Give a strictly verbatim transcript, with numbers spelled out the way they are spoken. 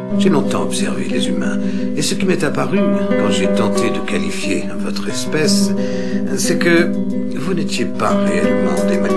J'ai longtemps observé les humains, et ce qui m'est apparu, quand j'ai tenté de qualifier votre espèce, c'est que vous n'étiez pas réellement des manipulateurs.